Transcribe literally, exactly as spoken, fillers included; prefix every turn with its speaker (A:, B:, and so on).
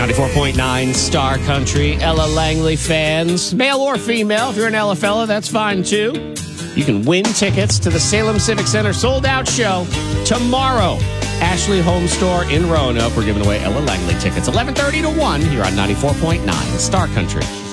A: ninety-four point nine Star Country. Ella Langley fans, male or female, if you're an Ella fella, that's fine too. You can win tickets to the Salem Civic Center sold-out show tomorrow. Ashley Home Store in Roanoke. We're giving away Ella Langley tickets, eleven thirty to one here on ninety-four point nine Star Country.